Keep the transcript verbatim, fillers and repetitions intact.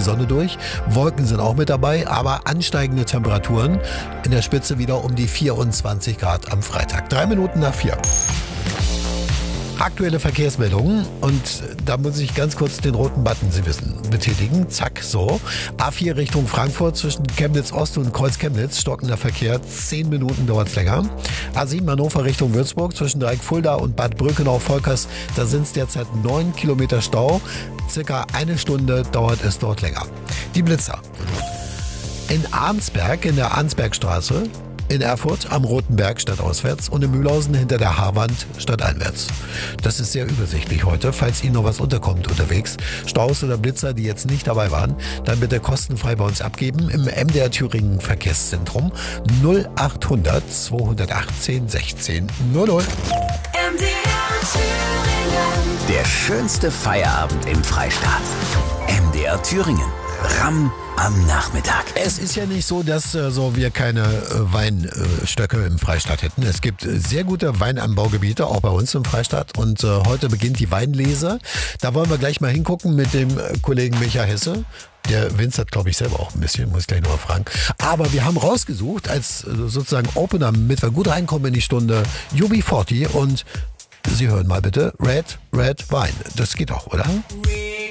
Sonne durch. Wolken sind auch mit dabei, aber ansteigende Temperaturen. In der Spitze wieder um die vierundzwanzig Grad am Freitag. Drei Minuten nach vier. Aktuelle Verkehrsmeldungen und da muss ich ganz kurz den roten Button, Sie wissen, betätigen. Zack, so. A vier Richtung Frankfurt zwischen Chemnitz Ost und Kreuz Chemnitz, stockender Verkehr, zehn Minuten dauert es länger. A sieben Hannover Richtung Würzburg zwischen Dreieck Fulda und Bad Brückenau-Volkers, da sind es derzeit neun Kilometer Stau. Circa eine Stunde dauert es dort länger. Die Blitzer. In Arnsberg, in der Arnsbergstraße, in Erfurt am Roten Berg stadtauswärts und in Mühlhausen hinter der Haarwand stadteinwärts. Das ist sehr übersichtlich heute. Falls Ihnen noch was unterkommt unterwegs, Staus oder Blitzer, die jetzt nicht dabei waren, dann bitte kostenfrei bei uns abgeben im M D R Thüringen Verkehrszentrum null achthundert zweihundertachtzehn sechzehn null null. M D R Thüringen. Der schönste Feierabend im Freistaat. M D R Thüringen. Ramm am Nachmittag. Es ist ja nicht so, dass äh, so wir keine äh, Weinstöcke im Freistaat hätten. Es gibt äh, sehr gute Weinanbaugebiete, auch bei uns im Freistaat. Und äh, heute beginnt die Weinlese. Da wollen wir gleich mal hingucken mit dem äh, Kollegen Micha Hesse. Der winzert, glaube ich, selber auch ein bisschen, muss ich gleich nochmal fragen. Aber wir haben rausgesucht, als äh, sozusagen Opener, damit wir gut reinkommen in die Stunde, U B vierzig und Sie hören mal bitte, Red, Red Wine. Das geht auch, oder?